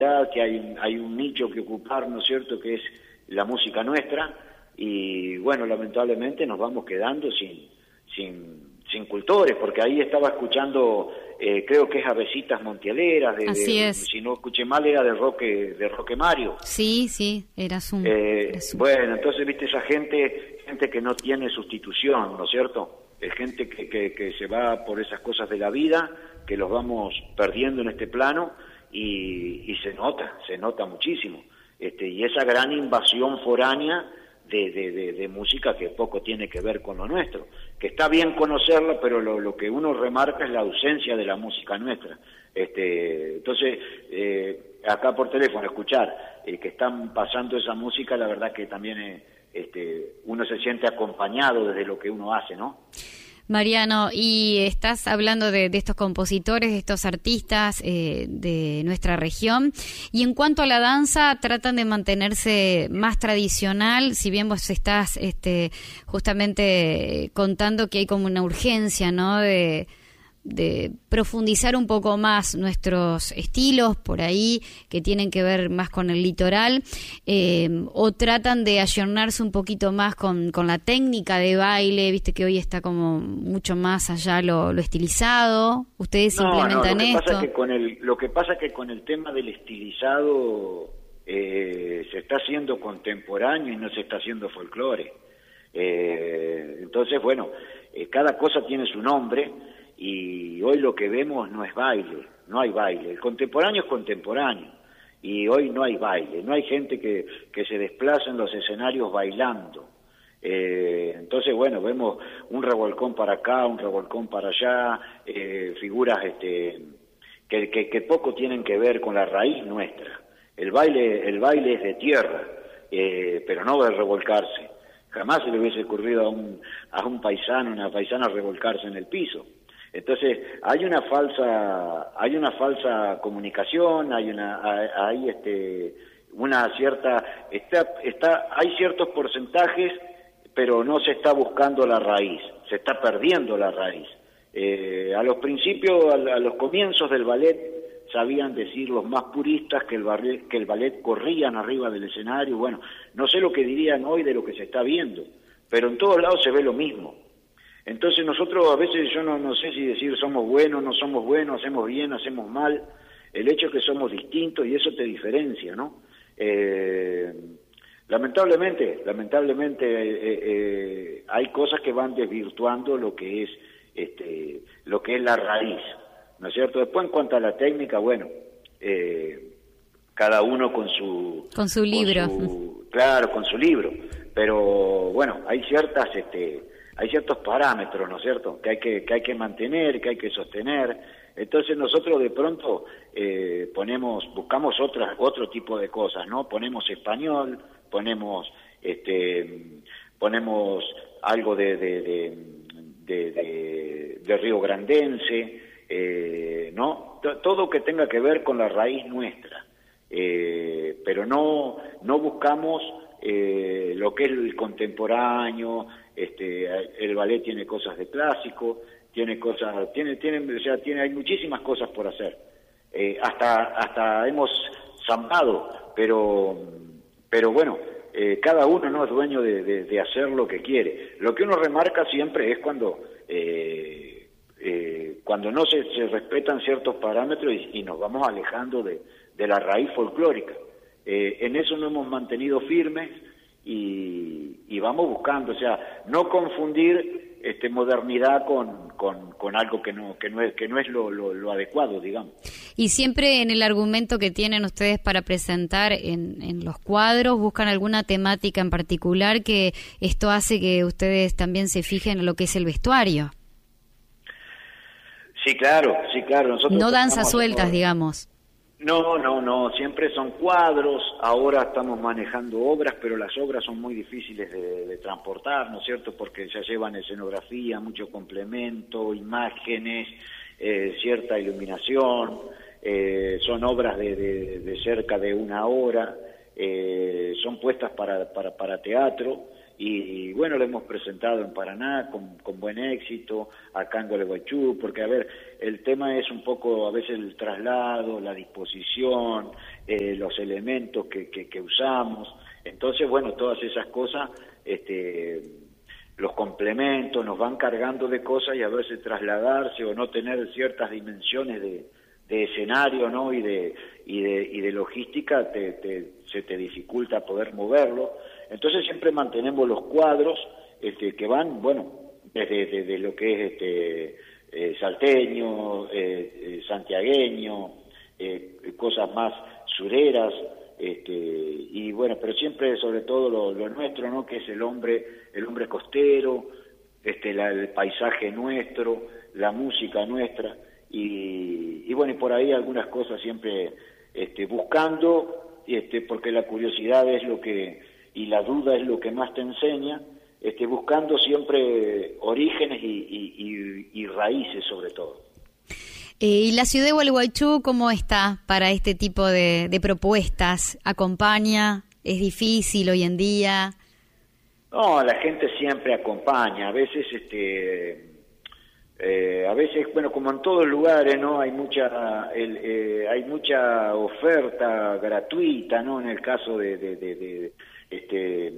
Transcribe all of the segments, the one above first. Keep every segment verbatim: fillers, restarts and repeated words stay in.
que hay un, hay un nicho que ocupar, ¿no es cierto?, que es la música nuestra, y bueno, lamentablemente nos vamos quedando sin sin, sin cultores, porque ahí estaba escuchando, eh, creo que es Avesitas Montieleras, de, Así de, es. si no escuché mal era de Roque, de Roque Mario. Sí, sí, eras un... Eh, eras un... Bueno, entonces, viste, esa gente, gente que no tiene sustitución, ¿no es cierto? Es gente que, que, que se va por esas cosas de la vida, que los vamos perdiendo en este plano, y, y se nota, se nota muchísimo. Este, y esa gran invasión foránea de, de, de, de música que poco tiene que ver con lo nuestro, que está bien conocerla, pero lo, lo que uno remarca es la ausencia de la música nuestra. Este, entonces, eh, acá por teléfono escuchar eh, que están pasando esa música, la verdad que también eh, este, uno se siente acompañado desde lo que uno hace, ¿no? Mariano, y estás hablando de, de estos compositores, de estos artistas eh, de nuestra región, y en cuanto a la danza, tratan de mantenerse más tradicional, si bien vos estás este, justamente contando que hay como una urgencia, ¿no?, de... de profundizar un poco más nuestros estilos por ahí que tienen que ver más con el litoral, eh, o tratan de ayornarse un poquito más con, con la técnica de baile, viste que hoy está como mucho más allá lo, lo estilizado. ¿Ustedes no, implementan no, lo que esto? pasa es que con el, lo que pasa es que con el tema del estilizado eh, se está haciendo contemporáneo y no se está haciendo folclore. Eh, entonces, bueno, eh, cada cosa tiene su nombre. Y hoy lo que vemos no es baile, no hay baile. El contemporáneo es contemporáneo y hoy no hay baile, no hay gente que, que se desplaza en los escenarios bailando. Eh, entonces, bueno, vemos un revolcón para acá, un revolcón para allá, eh, figuras este, que, que, que poco tienen que ver con la raíz nuestra. El baile, el baile es de tierra, eh, pero no de revolcarse. Jamás se le hubiese ocurrido a un, a un paisano, una paisana revolcarse en el piso. Entonces hay una falsa hay una falsa comunicación, hay una hay este una cierta está está hay ciertos porcentajes, pero no se está buscando la raíz, se está perdiendo la raíz. Eh, a los principios, a, a los comienzos del ballet sabían decir los más puristas que el ballet, que el ballet corrían arriba del escenario. Bueno, no sé lo que dirían hoy de lo que se está viendo, pero en todos lados se ve lo mismo. Entonces nosotros a veces yo no, no sé si decir somos buenos, no somos buenos, hacemos bien, hacemos mal. El hecho es que somos distintos y eso te diferencia, ¿no? Eh, lamentablemente, lamentablemente eh, eh, hay cosas que van desvirtuando lo que es este, lo que es la raíz, ¿no es cierto? Después en cuanto a la técnica, bueno, eh, cada uno con su con su libro, con su, claro, con su libro, pero bueno, hay ciertas este hay ciertos parámetros, ¿no es cierto?, que hay que, que hay que mantener, que hay que sostener. Entonces nosotros de pronto eh, ponemos, buscamos otras, otro tipo de cosas, ¿no? Ponemos español, ponemos, este, ponemos algo de, de, de, de, de, de río grandense, eh, ¿no? T- todo que tenga que ver con la raíz nuestra, eh, pero no, no buscamos eh, lo que es el contemporáneo. Este, el ballet tiene cosas de clásico, tiene cosas, tiene, tiene, o sea, tiene, hay muchísimas cosas por hacer. Eh, hasta, hasta hemos zambado, pero, pero bueno, eh, cada uno no es dueño de, de, de hacer lo que quiere. Lo que uno remarca siempre es cuando, eh, eh, cuando no se, se respetan ciertos parámetros y, y nos vamos alejando de, de la raíz folclórica. Eh, en eso nos hemos mantenido firmes. Y, y vamos buscando, o sea, no confundir este, modernidad con, con, con algo que no que no es que no es lo, lo, lo adecuado, digamos. Y siempre en el argumento que tienen ustedes para presentar en, en los cuadros, ¿buscan alguna temática en particular que esto hace que ustedes también se fijen en lo que es el vestuario? Sí, claro, sí, claro. Nosotros no danzas sueltas, por... digamos. No, no, no, siempre son cuadros. Ahora estamos manejando obras, pero las obras son muy difíciles de, de transportar, ¿no es cierto?, porque ya llevan escenografía, mucho complemento, imágenes, eh, cierta iluminación, eh, son obras de, de, de cerca de una hora, eh, son puestas para, para, para teatro. Y, y bueno, lo hemos presentado en Paraná con, con buen éxito, acá en Gualeguaychú, porque a ver, el tema es un poco a veces el traslado, la disposición, eh, los elementos que, que, que usamos. Entonces, bueno, todas esas cosas, este, los complementos nos van cargando de cosas y a veces trasladarse o no tener ciertas dimensiones de, de escenario, ¿no? y de y de y de logística te, te, se te dificulta poder moverlo. Entonces siempre mantenemos los cuadros este, que van, bueno, desde, desde lo que es este eh, salteño, eh, eh, santiagueño, eh, cosas más sureras, este, y bueno, pero siempre sobre todo lo, lo nuestro, ¿no? Que es el hombre, el hombre costero, este, la, el paisaje nuestro, la música nuestra, y, y bueno, y por ahí algunas cosas siempre este, buscando, este, porque la curiosidad es lo que, y la duda es lo que más te enseña, este, buscando siempre orígenes y, y, y, y raíces sobre todo. Eh, ¿Y la ciudad de Gualeguaychú cómo está para este tipo de, de propuestas? ¿Acompaña? ¿Es difícil hoy en día? No, la gente siempre acompaña. A veces, este, eh, a veces, bueno, como en todos lugares, ¿no? Hay mucha, el, eh, hay mucha oferta gratuita, ¿no? En el caso de, de, de, de este.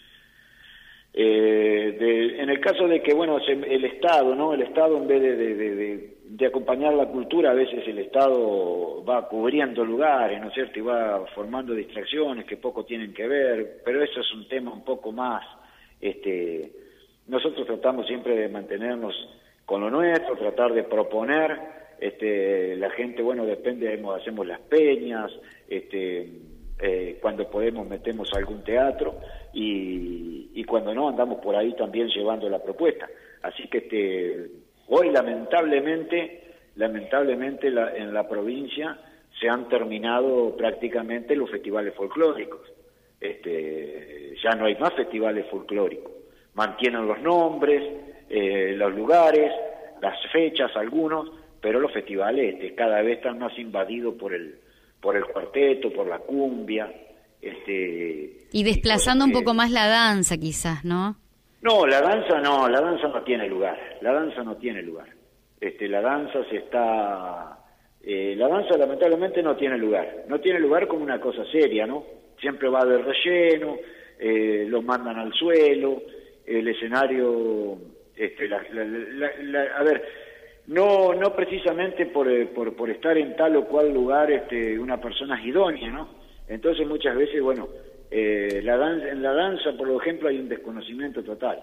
Eh, de, en el caso de que, bueno, se, el Estado, ¿no? El Estado, en vez de, de, de, de, de acompañar la cultura, a veces el Estado va cubriendo lugares, ¿no es cierto? Y va formando distracciones que poco tienen que ver, pero eso es un tema un poco más, este, nosotros tratamos siempre de mantenernos con lo nuestro, tratar de proponer, este, la gente, bueno, depende, hacemos las peñas, este, Eh, cuando podemos metemos algún teatro y, y cuando no andamos por ahí también llevando la propuesta. Así que este, hoy lamentablemente, lamentablemente la, en la provincia se han terminado prácticamente los festivales folclóricos. Este, ya no hay más festivales folclóricos. Mantienen los nombres, eh, los lugares, las fechas algunos, pero los festivales este, cada vez están más invadidos por el por el cuarteto, por la cumbia, este y desplazando y un poco más la danza quizás, ¿no? No, la danza no, la danza no tiene lugar, la danza no tiene lugar. Este, la danza se está, eh, la danza lamentablemente no tiene lugar, no tiene lugar como una cosa seria, ¿no? Siempre va de relleno, eh, lo mandan al suelo, el escenario, este, la, la, la, la, a ver. No, no precisamente por, por, por estar en tal o cual lugar este, una persona es idónea, ¿no? Entonces muchas veces, bueno, eh, la danza, en la danza, por ejemplo, hay un desconocimiento total.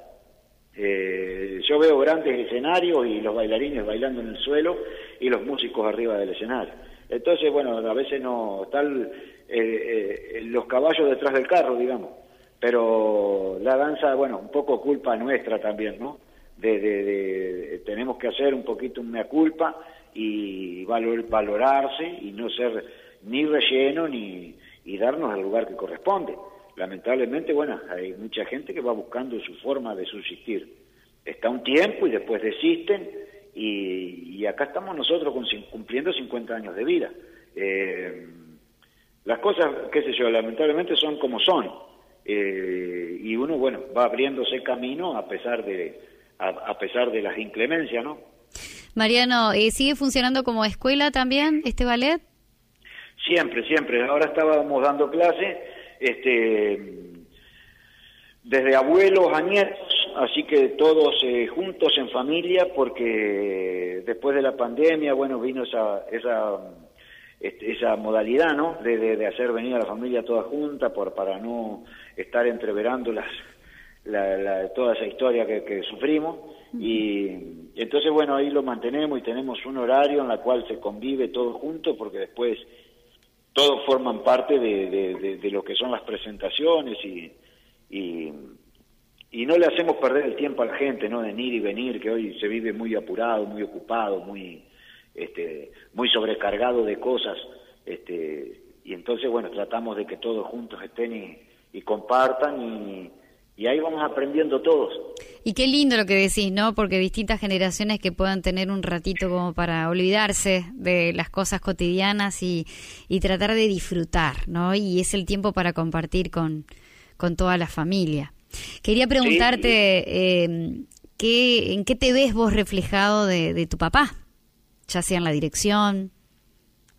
Eh, yo veo grandes escenarios y los bailarines bailando en el suelo y los músicos arriba del escenario. Entonces, bueno, a veces no están eh, eh, los caballos detrás del carro, digamos. Pero la danza, bueno, un poco culpa nuestra también, ¿no? De, de, de, tenemos que hacer un poquito una culpa y valor, valorarse y no ser ni relleno ni y darnos el lugar que corresponde. Lamentablemente, bueno, hay mucha gente que va buscando su forma de subsistir. Está un tiempo y después desisten y, y acá estamos nosotros con, cumpliendo cincuenta años de vida. Eh, las cosas, qué sé yo, lamentablemente son como son eh, y uno, bueno, va abriéndose camino a pesar de A, a pesar de las inclemencias, ¿no? Mariano, ¿eh, ¿sigue funcionando como escuela también este ballet? Siempre, siempre. Ahora estábamos dando clase este, desde abuelos a nietos, así que todos eh, juntos en familia, porque después de la pandemia, bueno, vino esa esa este, esa modalidad, ¿no? De, de, de hacer venir a la familia toda junta por para no estar entreverando las La, la, toda esa historia que, que sufrimos y, y entonces bueno, ahí lo mantenemos y tenemos un horario en la cual se convive todo junto porque después todos forman parte de, de, de, de lo que son las presentaciones y, y, y no le hacemos perder el tiempo a la gente, ¿no? De ir y venir, que hoy se vive muy apurado, muy ocupado, muy este, muy sobrecargado de cosas, este, y entonces bueno, tratamos de que todos juntos estén y, y compartan y Y ahí vamos aprendiendo todos. Y qué lindo lo que decís, ¿no? Porque distintas generaciones que puedan tener un ratito como para olvidarse de las cosas cotidianas y, y tratar de disfrutar, ¿no? Y es el tiempo para compartir con, con toda la familia. Quería preguntarte, sí. eh, ¿qué, ¿en qué te ves vos reflejado de, de tu papá? Ya sea en la dirección.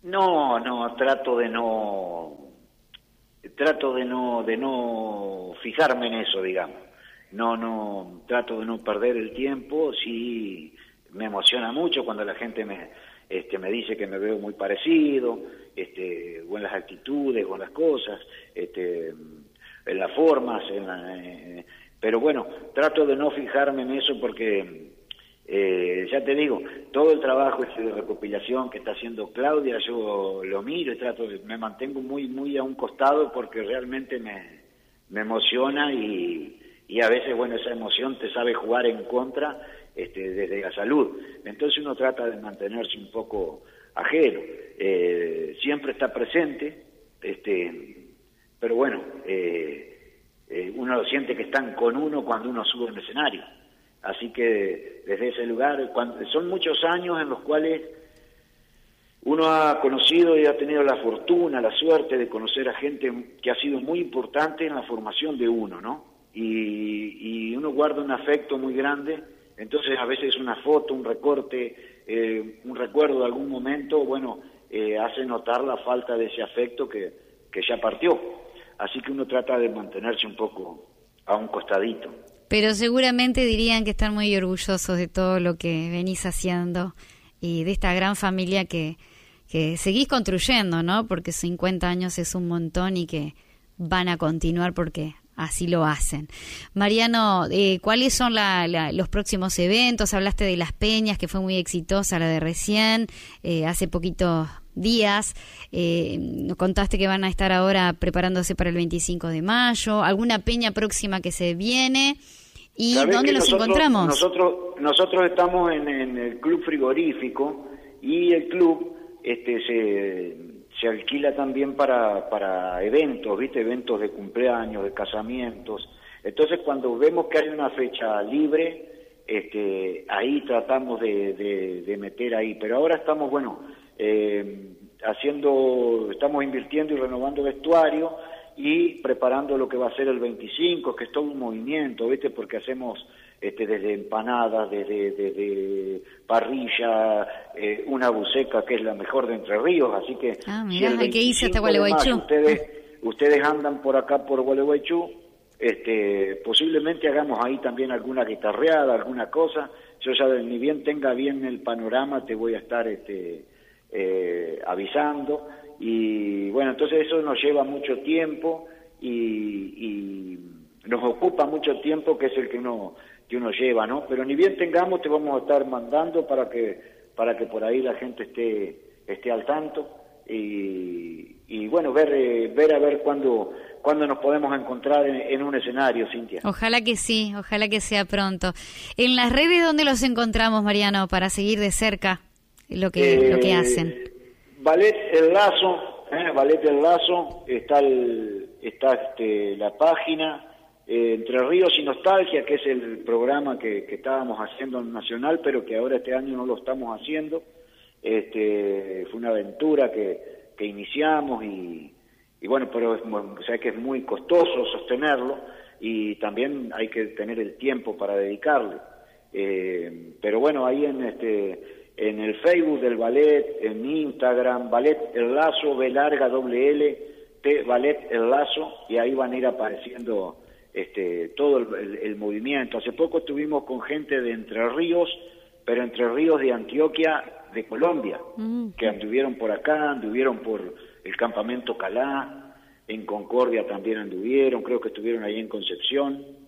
No, no, trato de no, trato de no, de no fijarme en eso, digamos. No, no, trato de no perder el tiempo. Sí, me emociona mucho cuando la gente me, este, me dice que me veo muy parecido, este, o en las actitudes, o en las cosas, este, en las formas, en la, eh, pero bueno, trato de no fijarme en eso porque, eh, ya te digo, todo el trabajo ese de recopilación que está haciendo Claudia, yo lo miro y trato de, me mantengo muy, muy a un costado porque realmente me, me emociona y, y a veces, bueno, esa emoción te sabe jugar en contra, este, desde la salud. Entonces uno trata de mantenerse un poco ajeno, eh, siempre está presente, este, pero bueno, eh, eh, uno siente que están con uno cuando uno sube al escenario. Así que desde ese lugar, cuando, son muchos años en los cuales uno ha conocido y ha tenido la fortuna, la suerte de conocer a gente que ha sido muy importante en la formación de uno, ¿no? Y, y uno guarda un afecto muy grande, entonces a veces una foto, un recorte, eh, un recuerdo de algún momento, bueno, eh, hace notar la falta de ese afecto que, que ya partió. Así que uno trata de mantenerse un poco a un costadito. Pero seguramente dirían que están muy orgullosos de todo lo que venís haciendo y de esta gran familia que, que seguís construyendo, ¿no? Porque cincuenta años es un montón y que van a continuar porque así lo hacen. Mariano, eh, ¿cuáles son la, la, los próximos eventos? Hablaste de Las Peñas, que fue muy exitosa, la de recién, eh, hace poquitos días. Eh, nos contaste que van a estar ahora preparándose para el veinticinco de mayo. ¿Alguna peña próxima que se viene? ¿Y dónde los nosotros, encontramos? Nosotros nosotros estamos en, en el Club Frigorífico y el club este se, se alquila también para, para eventos, ¿viste? Eventos de cumpleaños, de casamientos. Entonces, cuando vemos que hay una fecha libre, este ahí tratamos de, de, de meter ahí. Pero ahora estamos, bueno, eh, haciendo, estamos invirtiendo y renovando vestuario y preparando lo que va a ser el veinticinco, que es todo un movimiento, ¿viste? Porque hacemos este, desde empanadas, desde, desde parrilla, eh, una buceca que es la mejor de Entre Ríos, así que ah, mirá, si el ¿qué hice hasta veinticinco de mayo Gualeguaychú? ustedes, ustedes andan por acá por Gualeguaychú, este, posiblemente hagamos ahí también alguna guitarreada, alguna cosa. Yo ya ni bien tenga bien el panorama te voy a estar este, eh, avisando. Y bueno, entonces eso nos lleva mucho tiempo y, y nos ocupa mucho tiempo, que es el que uno que uno lleva, ¿no? Pero ni bien tengamos te vamos a estar mandando para que para que por ahí la gente esté esté al tanto y, y bueno, ver eh, ver a ver cuándo cuándo nos podemos encontrar en, en un escenario, Cintia. Ojalá que sí, ojalá que sea pronto. En las redes, ¿dónde los encontramos, Mariano, para seguir de cerca lo que eh, lo que hacen? Ballet El Lazo, eh, Ballet El Lazo, está el, está este, la página, eh, Entre Ríos y Nostalgia, que es el programa que, que estábamos haciendo en Nacional, pero que ahora este año no lo estamos haciendo. Este, fue una aventura que, que iniciamos y, y bueno, pero es, o sea, que es muy costoso sostenerlo y también hay que tener el tiempo para dedicarle. Eh, pero bueno, ahí en este en el Facebook del ballet, en Instagram, Ballet El Lazo, B larga, doble L, T, Ballet El Lazo, y ahí van a ir apareciendo este, todo el, el, el movimiento. Hace poco estuvimos con gente de Entre Ríos, pero Entre Ríos de Antioquia, de Colombia, mm. que anduvieron por acá, anduvieron por el campamento Calá, en Concordia también anduvieron, creo que estuvieron ahí en Concepción.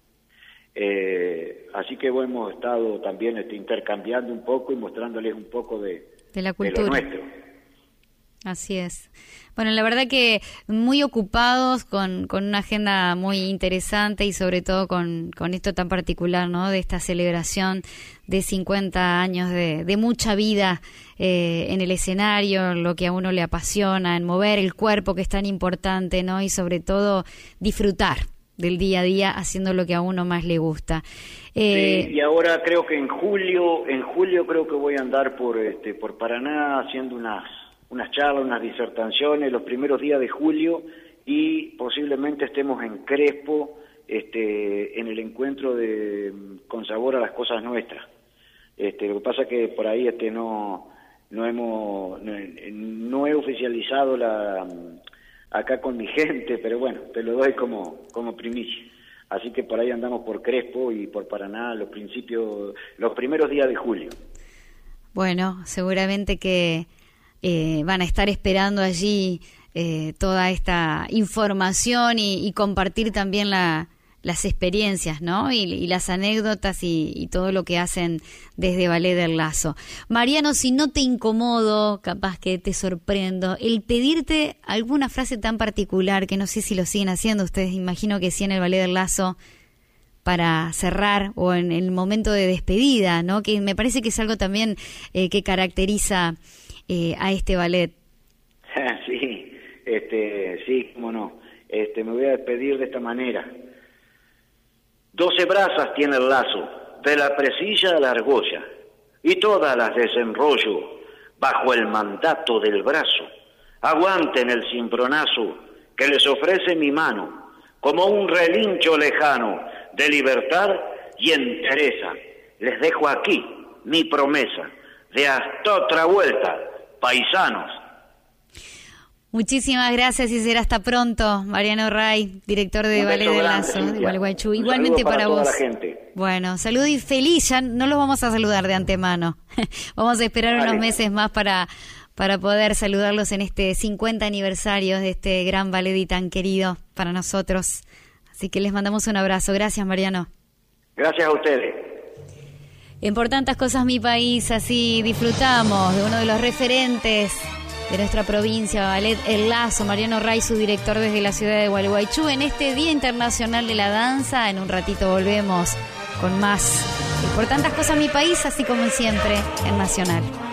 Eh, así que bueno, hemos estado también este, intercambiando un poco y mostrándoles un poco de, de la cultura. De lo nuestro. Así es. Bueno, la verdad que muy ocupados con, con una agenda muy interesante y sobre todo con, con esto tan particular, ¿no? De esta celebración de cincuenta años de, de mucha vida eh, en el escenario, lo que a uno le apasiona, en mover el cuerpo, que es tan importante, ¿no? Y sobre todo disfrutar del día a día haciendo lo que a uno más le gusta. Eh, sí, y ahora creo que en julio, en julio creo que voy a andar por este por Paraná haciendo unas unas charlas, unas disertaciones los primeros días de julio y posiblemente estemos en Crespo este en el encuentro de Con Sabor a las Cosas Nuestras. Este lo que pasa que por ahí este no no hemos, no, no he oficializado la acá con mi gente, pero bueno, te lo doy como, como primicia. Así que por ahí andamos por Crespo y por Paraná los principios, los primeros días de julio. Bueno, seguramente que eh, van a estar esperando allí eh, toda esta información y, y compartir también la, las experiencias, ¿no? Y, y las anécdotas y, y todo lo que hacen desde Ballet del Lazo. Mariano, si no te incomodo, capaz que te sorprendo, el pedirte alguna frase tan particular, que no sé si lo siguen haciendo ustedes, imagino que sí en el Ballet del Lazo, para cerrar o en el momento de despedida, ¿no? Que me parece que es algo también eh, que caracteriza eh, a este ballet. Sí, este, sí, cómo no. Este, me voy a despedir de esta manera. Doce brazas tiene el lazo, de la presilla a la argolla, y todas las desenrollo bajo el mandato del brazo. Aguanten el cimbronazo que les ofrece mi mano, como un relincho lejano de libertad y entereza. Les dejo aquí mi promesa de hasta otra vuelta, paisanos. Muchísimas gracias y será hasta pronto, Mariano Ray, director de Ballet del Lazo de Gualeguaychú. Igualmente para, para vos. La gente. Bueno, salud y feliz, ya no los vamos a saludar de antemano. Vamos a esperar vale. unos meses más para, para poder saludarlos en este cincuenta aniversario de este gran ballet y tan querido para nosotros. Así que les mandamos un abrazo. Gracias, Mariano. Gracias a ustedes. En Por Tantas Cosas Mi País, así disfrutamos de uno de los referentes de nuestra provincia, Ballet El Lazo, Mariano Ray, su director desde la ciudad de Gualeguaychú, en este Día Internacional de la Danza. En un ratito volvemos con más. Por Tantas Cosas Mi País, así como siempre, en Nacional.